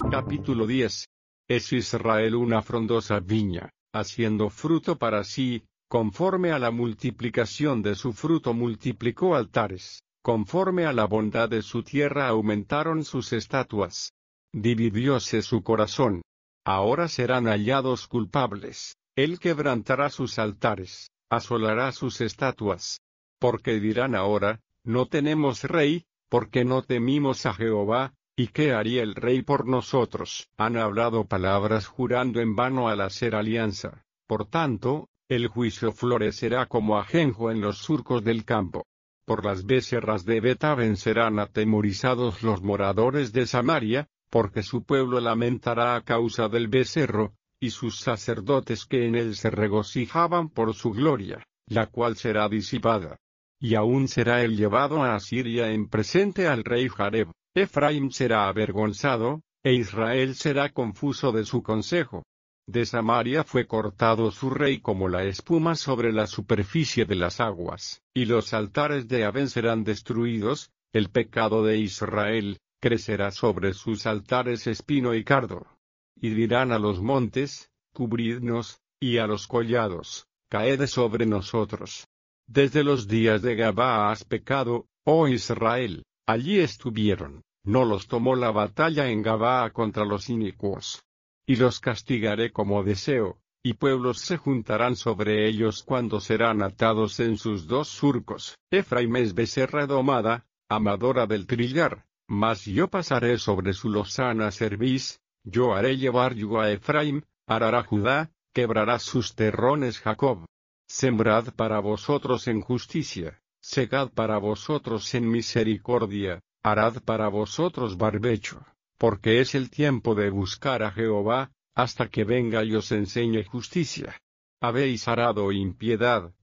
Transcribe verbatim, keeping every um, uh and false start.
Capítulo diez. Es Israel una frondosa viña, haciendo fruto para sí, conforme a la multiplicación de su fruto multiplicó altares, conforme a la bondad de su tierra aumentaron sus estatuas. Dividióse su corazón. Ahora serán hallados culpables, él quebrantará sus altares, asolará sus estatuas. Porque dirán ahora, no tenemos rey, porque no temimos a Jehová. ¿Y qué haría el rey por nosotros? Han hablado palabras jurando en vano al hacer alianza. Por tanto, el juicio florecerá como ajenjo en los surcos del campo. Por las becerras de Bet-aven serán atemorizados los moradores de Samaria, porque su pueblo lamentará a causa del becerro, y sus sacerdotes que en él se regocijaban por su gloria, la cual será disipada. Y aún será él llevado a Asiria en presente al rey Jareb. Efraín será avergonzado, e Israel será confuso de su consejo. De Samaria fue cortado su rey como la espuma sobre la superficie de las aguas, y los altares de Aven serán destruidos, el pecado de Israel crecerá sobre sus altares espino y cardo. Y dirán a los montes, cubridnos, y a los collados, caed sobre nosotros. Desde los días de Gabaa has pecado, oh Israel. Allí estuvieron, no los tomó la batalla en Gabaa contra los inicuos. Y los castigaré como deseo, y pueblos se juntarán sobre ellos cuando serán atados en sus dos surcos. Efraim es becerra domada, amadora del trillar, mas yo pasaré sobre su lozana cerviz, yo haré llevar yugo a Efraim, arará Judá, quebrará sus terrones Jacob. Sembrad para vosotros en justicia. Segad para vosotros en misericordia, harad para vosotros barbecho, porque es el tiempo de buscar a Jehová, hasta que venga y os enseñe justicia. Habéis arado impiedad,